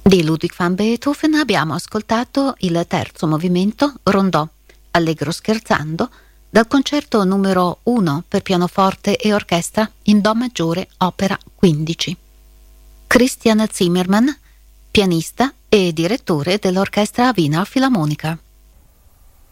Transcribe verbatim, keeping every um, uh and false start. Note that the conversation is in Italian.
Di Ludwig van Beethoven abbiamo ascoltato il terzo movimento, Rondò, allegro scherzando, dal concerto numero uno per pianoforte e orchestra in Do maggiore, opera quindici. Christian Zimmermann, pianista e direttore dell'orchestra Wiener Philharmonica.